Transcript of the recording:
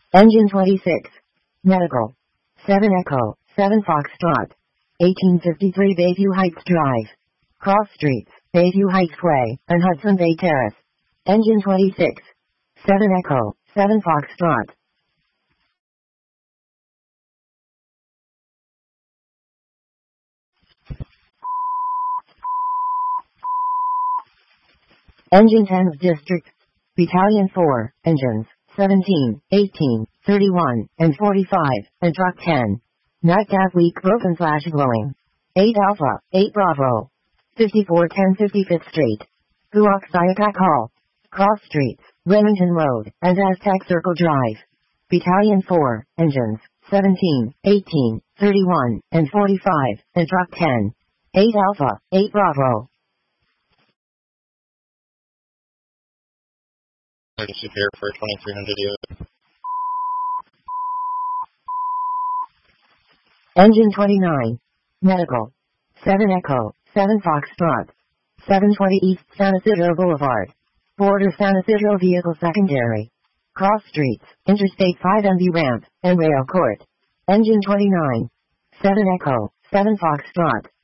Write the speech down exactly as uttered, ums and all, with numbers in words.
Engine twenty-six. Medical. seven Echo, seven Foxtrot. eighteen fifty-three Bayview Heights Drive. Cross Streets, Bayview Heights Way, and Hudson Bay Terrace. Engine twenty-six. seven Echo, seven Foxtrot. Engine tenth District. Battalion four, engines seventeen, eighteen, thirty-one, and forty-five, and truck ten. Night Nav weak broken slash glowing. eight Alpha, eight Bravo. fifty-four ten fifty-fifth Street. Guac Sayakak Hall. Cross Streets, Remington Road, and Aztec Circle Drive. Battalion four, engines seventeen, eighteen, thirty-one, and forty-five, and truck ten. eight Alpha, eight Bravo. Emergency here for twenty-three hundred U. Engine twenty-nine. Medical. seven Echo, seven Foxtrot. seven twenty East San Isidro Boulevard. Border San Isidro Vehicle Secondary. Cross Streets, Interstate five M V Ramp, and Rail Court. Engine twenty-nine. seven Echo, seven Foxtrot.